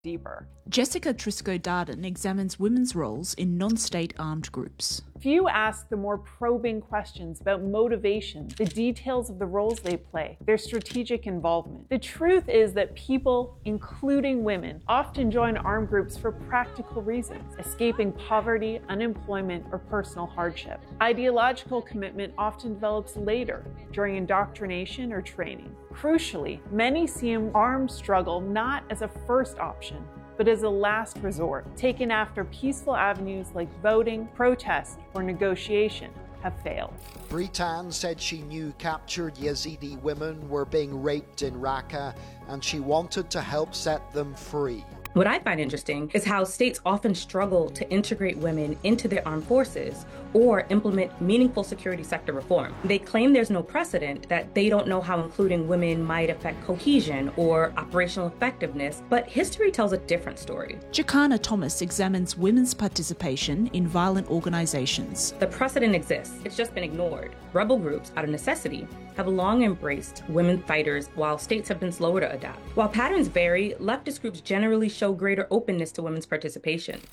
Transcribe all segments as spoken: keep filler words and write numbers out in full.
deeper. Jessica Triscoe-Darden examines women's roles in non-state armed groups. Few ask the more probing questions about motivation, the details of the roles they play, their strategic involvement. The truth is that people, including women, often join armed groups for practical reasons, escaping poverty, unemployment, or personal hardship. Ideological commitment often develops later, during indoctrination or training. Crucially, many see an armed struggle not as a first option, but as a last resort, taken after peaceful avenues like voting, protest, or negotiation have failed. Britan said she knew captured Yazidi women were being raped in Raqqa, and she wanted to help set them free. What I find interesting is how states often struggle to integrate women into their armed forces or implement meaningful security sector reform. They claim there's no precedent, that they don't know how including women might affect cohesion or operational effectiveness, but history tells a different story. Jacana Thomas examines women's participation in violent organizations. The precedent exists, it's just been ignored. Rebel groups, out of necessity, have long embraced women fighters while states have been slower to adapt. While patterns vary, leftist groups generally show greater openness to women's participation.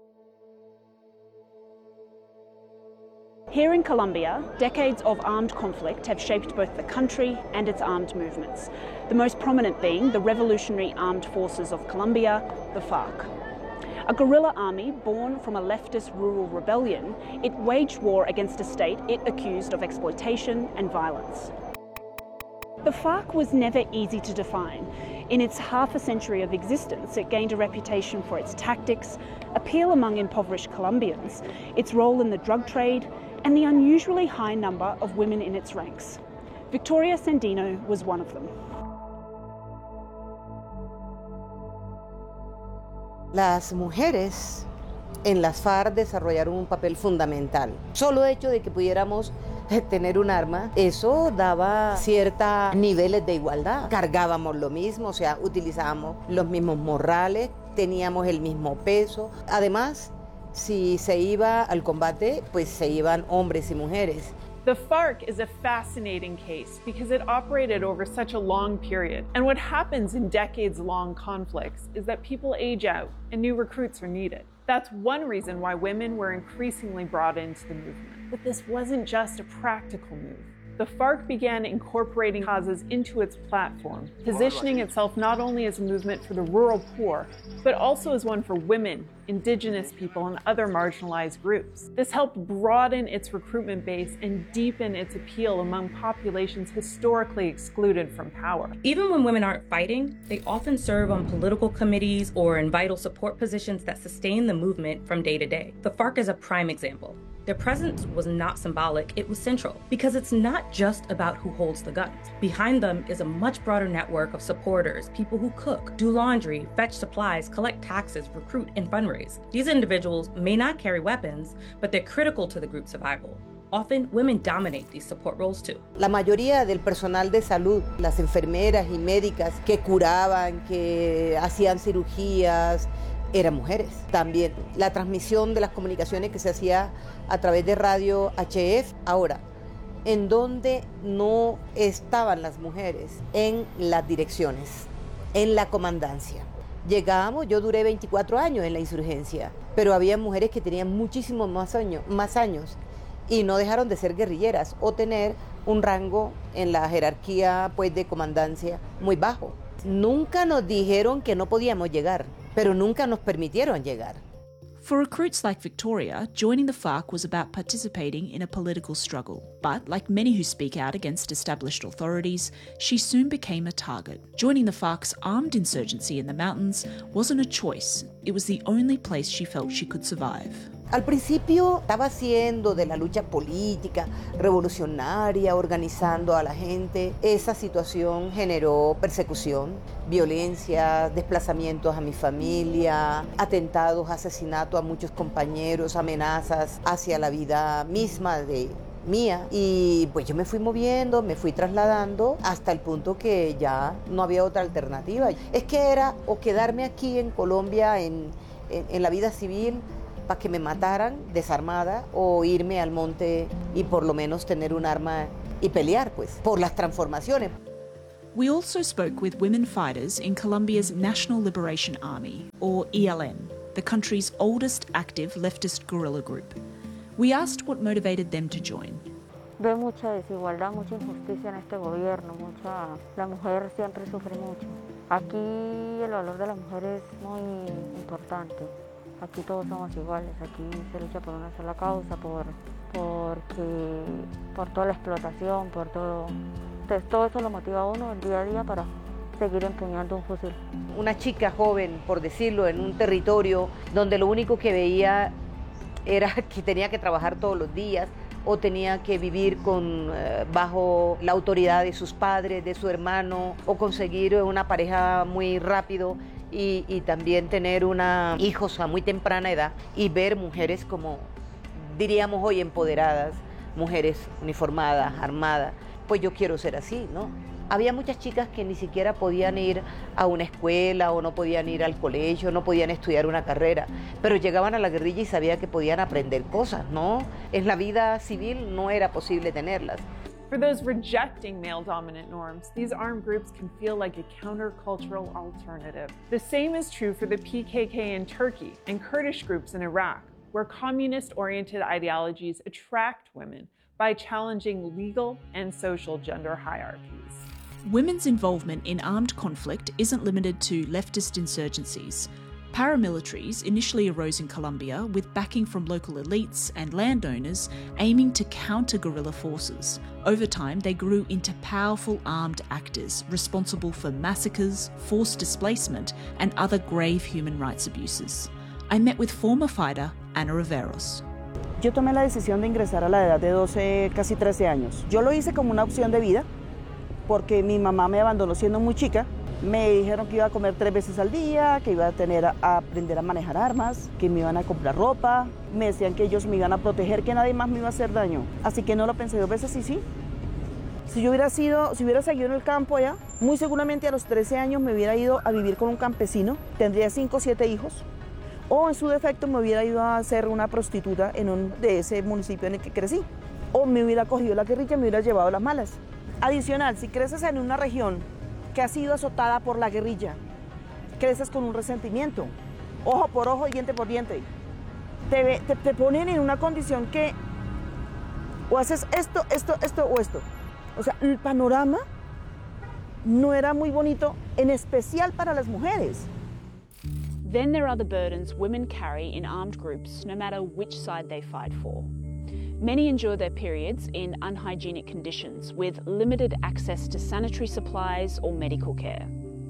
Here in Colombia, decades of armed conflict have shaped both the country and its armed movements, the most prominent being the Revolutionary Armed Forces of Colombia, the FARC. A guerrilla army born from a leftist rural rebellion, it waged war against a state it accused of exploitation and violence. The FARC was never easy to define. In its half a century of existence, it gained a reputation for its tactics, appeal among impoverished Colombians, its role in the drug trade, and the unusually high number of women in its ranks. Victoria Sandino was one of them. Las mujeres en las FARC desarrollaron un papel fundamental. Solo hecho de que pudiéramos tener un arma, eso daba ciertos niveles de igualdad. Cargábamos lo mismo, o sea, utilizábamos los mismos morrales, teníamos el mismo peso. Además, si se iba al combate, pues se iban hombres y mujeres. The FARC is a fascinating case because it operated over such a long period. And what happens in decades-long conflicts is that people age out and new recruits are needed. That's one reason why women were increasingly brought into the movement. But this wasn't just a practical move. The FARC began incorporating causes into its platform, positioning itself not only as a movement for the rural poor, but also as one for women, indigenous people, and other marginalized groups. This helped broaden its recruitment base and deepen its appeal among populations historically excluded from power. Even when women aren't fighting, they often serve on political committees or in vital support positions that sustain the movement from day to day. The FARC is a prime example. Their presence was not symbolic, it was central, because it's not just about who holds the guns. Behind them is a much broader network of supporters, people who cook, do laundry, fetch supplies, collect taxes, recruit, and fundraise. These individuals may not carry weapons, but they're critical to the group's survival. Often, women dominate these support roles too. La mayoría del personal de salud, las enfermeras y médicas que curaban, que hacían cirugías, eran mujeres. También la transmisión de las comunicaciones que se hacía a través de radio H F. Ahora, ¿en dónde no estaban las mujeres? En las direcciones, en la comandancia. Llegábamos, yo duré veinticuatro años en la insurgencia, pero había mujeres que tenían muchísimos más años, más años y no dejaron de ser guerrilleras o tener un rango en la jerarquía, pues, de comandancia muy bajo. Nunca nos dijeron que no podíamos llegar, pero nunca nos permitieron llegar. For recruits like Victoria, joining the FARC was about participating in a political struggle. But, like many who speak out against established authorities, she soon became a target. Joining the FARC's armed insurgency in the mountains wasn't a choice. It was the only place she felt she could survive. Al principio estaba haciendo de la lucha política, revolucionaria, organizando a la gente. Esa situación generó persecución, violencia, desplazamientos a mi familia, atentados, asesinatos a muchos compañeros, amenazas hacia la vida misma de mía. Y pues yo me fui moviendo, me fui trasladando hasta el punto que ya no había otra alternativa. Es que era o quedarme aquí en Colombia en, en, en la vida civil, para que me mataran desarmada, o irme al monte y por lo menos tener un arma y pelear, pues, por las transformaciones. We also spoke with women fighters in Colombia's National Liberation Army, or E L N, the country's oldest active leftist guerrilla group. We asked what motivated them to join. Veo mucha desigualdad, mucha injusticia en este gobierno, mucha, la mujer siempre sufre mucho. Aquí el valor de la mujer es muy importante. Aquí todos somos iguales, aquí se lucha por una sola causa, por, porque, por toda la explotación, por todo. Entonces todo eso lo motiva a uno el día a día para seguir empuñando un fusil. Una chica joven, por decirlo, en un territorio donde lo único que veía era que tenía que trabajar todos los días o tenía que vivir con, eh, bajo la autoridad de sus padres, de su hermano, o conseguir una pareja muy rápido y, y también tener una, hijos a muy temprana edad y ver mujeres como, diríamos hoy, empoderadas, mujeres uniformadas, armadas. Pues yo quiero ser así, ¿no? Había muchas chicas que ni siquiera podían ir a una escuela o no podían ir al colegio, no podían estudiar una carrera, pero llegaban a la guerrilla y sabían que podían aprender cosas, ¿no? En la vida civil no era posible tenerlas. For those rejecting male-dominant norms, these armed groups can feel like a countercultural alternative. The same is true for the P K K in Turkey and Kurdish groups in Iraq, where communist-oriented ideologies attract women by challenging legal and social gender hierarchies. Women's involvement in armed conflict isn't limited to leftist insurgencies. Paramilitaries initially arose in Colombia with backing from local elites and landowners aiming to counter guerrilla forces. Over time, they grew into powerful armed actors responsible for massacres, forced displacement, and other grave human rights abuses. I met with former fighter Ana Riveros. Yo tomé la decisión de ingresar a la edad de doce, casi trece años. Yo lo hice como una opción de vida, porque mi mamá me abandonó siendo muy chica. Me dijeron que iba a comer tres veces al día, que iba a, tener a, a aprender a manejar armas, que me iban a comprar ropa. Me decían que ellos me iban a proteger, que nadie más me iba a hacer daño. Así que no lo pensé dos veces y sí. Si yo hubiera sido, si hubiera seguido en el campo allá, muy seguramente a los trece años me hubiera ido a vivir con un campesino. Tendría cinco o siete hijos. O en su defecto me hubiera ido a ser una prostituta en un, de ese municipio en el que crecí. O me hubiera cogido la guerrilla y me hubiera llevado las malas. Adicional, si creces en una región que ha sido azotada por la guerrilla, creces con un resentimiento, ojo por ojo y diente por diente. Te, te, te ponen en una condición que o haces esto, esto, esto o esto. O sea, el panorama no era muy bonito, en especial para las mujeres. Then there are the burdens women carry in armed groups, no matter which side they fight for. Many endure their periods in unhygienic conditions with limited access to sanitary supplies or medical care.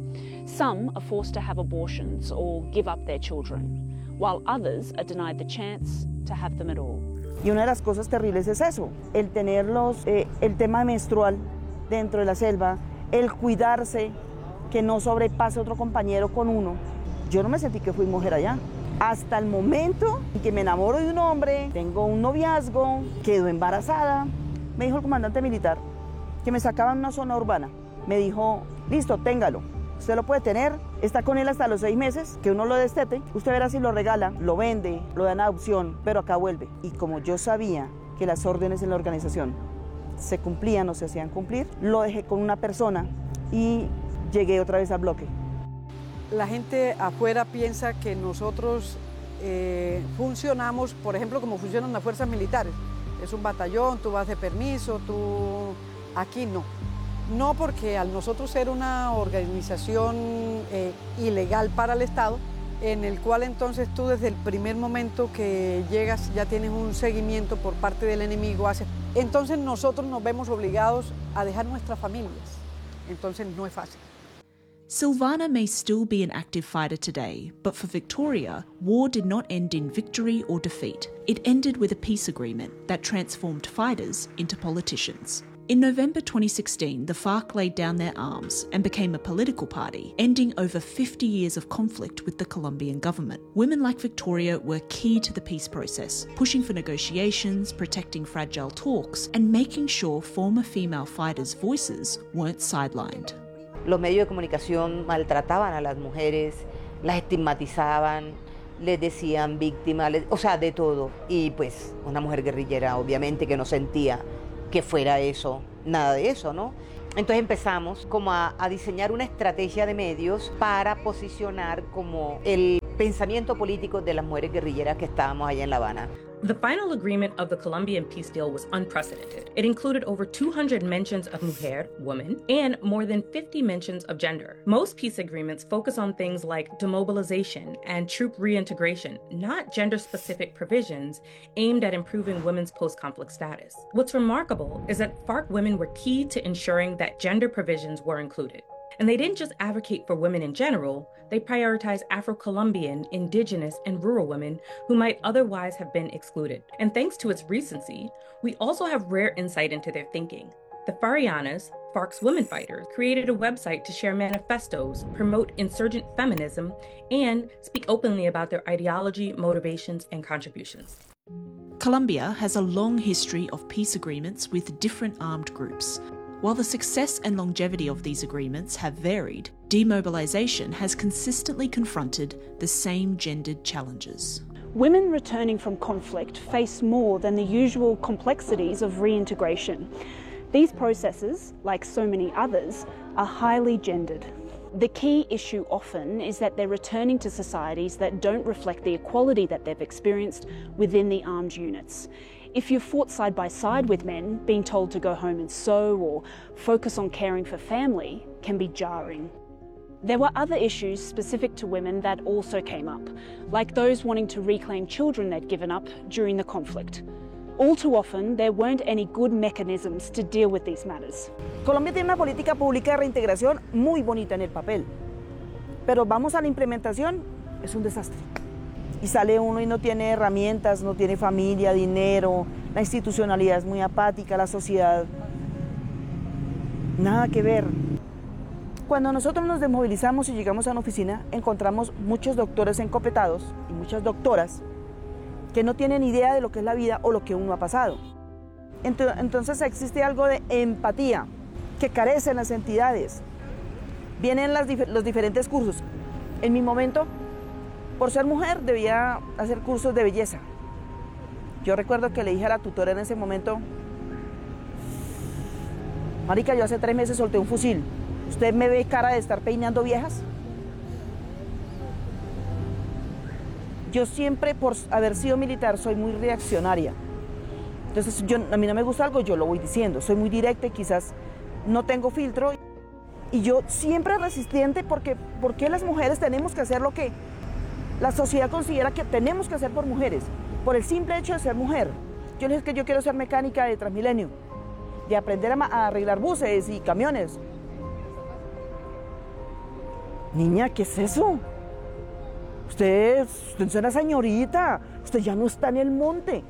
Some are forced to have abortions or give up their children, while others are denied the chance to have them at all. Y una de las cosas terribles es eso, el tenerlos, eh, el tema menstrual dentro de la selva, el cuidarse, que no sobrepase otro compañero con uno. Yo no me sentí que fui mujer allá. Hasta el momento en que me enamoro de un hombre, tengo un noviazgo, quedo embarazada. Me dijo el comandante militar que me sacaba en una zona urbana. Me dijo, listo, téngalo. Usted lo puede tener, está con él hasta los seis meses, que uno lo destete. Usted verá si lo regala, lo vende, lo da en adopción, pero acá vuelve. Y como yo sabía que las órdenes en la organización se cumplían o se hacían cumplir, lo dejé con una persona y llegué otra vez al bloque. La gente afuera piensa que nosotros eh, funcionamos, por ejemplo, como funcionan las fuerzas militares. Es un batallón, tú vas de permiso, tú... Aquí no. No, porque al nosotros ser una organización eh, ilegal para el Estado, en el cual entonces tú desde el primer momento que llegas ya tienes un seguimiento por parte del enemigo, haces... entonces nosotros nos vemos obligados a dejar nuestras familias. Entonces no es fácil. Silvana may still be an active fighter today, but for Victoria, war did not end in victory or defeat. It ended with a peace agreement that transformed fighters into politicians. In November twenty sixteen, the FARC laid down their arms and became a political party, ending over fifty years of conflict with the Colombian government. Women like Victoria were key to the peace process, pushing for negotiations, protecting fragile talks, and making sure former female fighters' voices weren't sidelined. Los medios de comunicación maltrataban a las mujeres, las estigmatizaban, les decían víctimas, les, o sea, de todo. Y pues una mujer guerrillera obviamente que no sentía que fuera eso, nada de eso, ¿no? Entonces empezamos como a, a diseñar una estrategia de medios para posicionar como el pensamiento político de las mujeres guerrilleras que estábamos allá en La Habana. The final agreement of the Colombian peace deal was unprecedented. It included over two hundred mentions of mujer, woman, and more than fifty mentions of gender. Most peace agreements focus on things like demobilization and troop reintegration, not gender-specific provisions aimed at improving women's post-conflict status. What's remarkable is that FARC women were key to ensuring that gender provisions were included. And they didn't just advocate for women in general, they prioritized Afro-Colombian, indigenous, and rural women who might otherwise have been excluded. And thanks to its recency, we also have rare insight into their thinking. The Farianas, FARC's women fighters, created a website to share manifestos, promote insurgent feminism, and speak openly about their ideology, motivations, and contributions. Colombia has a long history of peace agreements with different armed groups. While the success and longevity of these agreements have varied, demobilization has consistently confronted the same gendered challenges. Women returning from conflict face more than the usual complexities of reintegration. These processes, like so many others, are highly gendered. The key issue often is that they're returning to societies that don't reflect the equality that they've experienced within the armed units. If you've fought side by side with men, being told to go home and sew or focus on caring for family can be jarring. There were other issues specific to women that also came up, like those wanting to reclaim children they'd given up during the conflict. All too often, there weren't any good mechanisms to deal with these matters. Colombia tiene una política pública de reintegración muy bonita en el papel, pero vamos a la implementación, es un desastre. Y sale uno y no tiene herramientas, no tiene familia, dinero, la institucionalidad es muy apática, la sociedad, nada que ver. Cuando nosotros nos desmovilizamos y llegamos a una oficina, encontramos muchos doctores encopetados y muchas doctoras que no tienen idea de lo que es la vida o lo que uno ha pasado. Entonces existe algo de empatía que carecen las entidades. Vienen las, los diferentes cursos. En mi momento, por ser mujer, debía hacer cursos de belleza. Yo recuerdo que le dije a la tutora en ese momento, marica, yo hace tres meses solté un fusil. ¿Usted me ve cara de estar peinando viejas? Yo siempre, por haber sido militar, soy muy reaccionaria. Entonces, yo, a mí no me gusta algo, yo lo voy diciendo. Soy muy directa y quizás no tengo filtro. Y yo siempre resistente porque, porque las mujeres tenemos que hacer lo que la sociedad considera que tenemos que hacer por mujeres, por el simple hecho de ser mujer. Yo les dije que yo quiero ser mecánica de Transmilenio, de aprender a, a arreglar buses y camiones. Niña, ¿qué es eso? Usted, usted es una señorita, usted ya no está en el monte.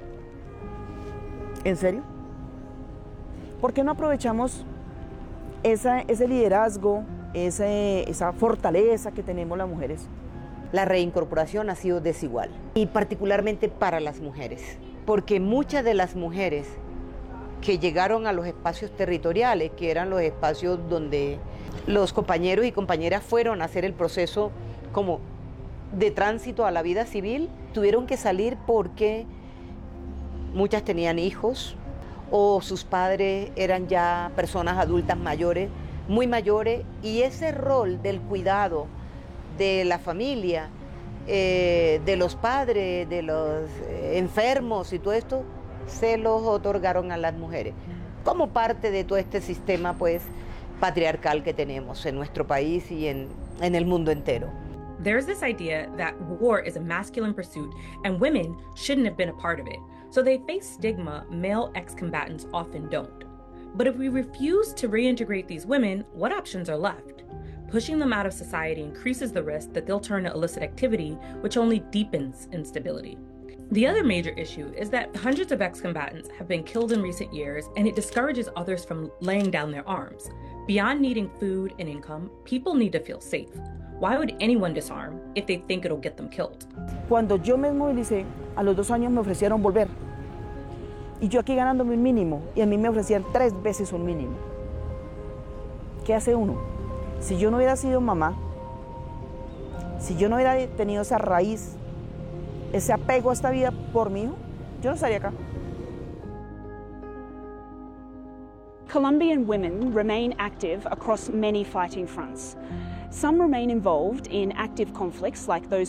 ¿En serio? ¿Por qué no aprovechamos esa, ese liderazgo, ese, esa fortaleza que tenemos las mujeres? La reincorporación ha sido desigual, y particularmente para las mujeres, porque muchas de las mujeres que llegaron a los espacios territoriales, que eran los espacios donde los compañeros y compañeras fueron a hacer el proceso como de tránsito a la vida civil, tuvieron que salir porque muchas tenían hijos o sus padres eran ya personas adultas mayores, muy mayores, y ese rol del cuidado de la familia, eh, de los padres, de los eh, enfermos y todo esto, se los otorgaron a las mujeres, como parte de todo este sistema pues patriarcal que tenemos en nuestro país y en, en el mundo entero. There's this idea that war is a masculine pursuit and women shouldn't have been a part of it, so they face stigma male ex-combatants often don't. But if we refuse to reintegrate these women, what options are left? Pushing them out of society increases the risk that they'll turn to illicit activity, which only deepens instability. The other major issue is that hundreds of ex-combatants have been killed in recent years, and it discourages others from laying down their arms. Beyond needing food and income, people need to feel safe. Why would anyone disarm if they think it'll get them killed? Cuando yo me movilicé, a los dos años me ofrecieron volver. Y yo aquí ganándome un mínimo, y a mí me ofrecían tres veces un mínimo. ¿Qué hace uno? Si yo no hubiera sido mamá, si yo no hubiera tenido esa raíz, ese apego a esta vida por mí, yo no estaría acá. Colombian women remain active across many fighting fronts. Some remain involved in active conflicts like those